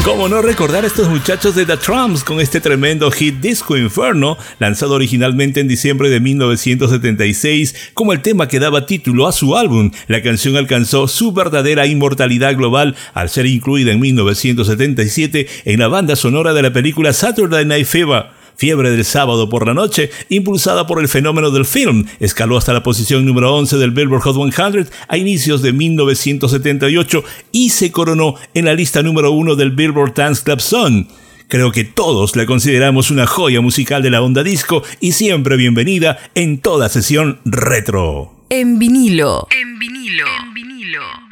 ¿Cómo no recordar a estos muchachos de The Tramps con este tremendo hit Disco Inferno, lanzado originalmente en diciembre de 1976 como el tema que daba título a su álbum? La canción alcanzó su verdadera inmortalidad global al ser incluida en 1977 en la banda sonora de la película Saturday Night Fever. Fiebre del sábado por la noche, impulsada por el fenómeno del film, escaló hasta la posición número 11 del Billboard Hot 100 a inicios de 1978 y se coronó en la lista número 1 del Billboard Dance Club Song. Creo que todos la consideramos una joya musical de la onda disco y siempre bienvenida en toda sesión retro. En vinilo. En vinilo. En vinilo.